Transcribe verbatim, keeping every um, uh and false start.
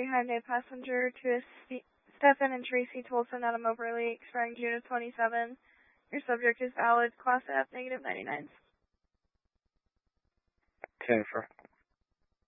three Hyundai passenger to Ste Stefan and Tracy Tolson out of Moberly, expiring June of twenty-seven. Your subject is valid, Class F, negative ninety-nine. ten for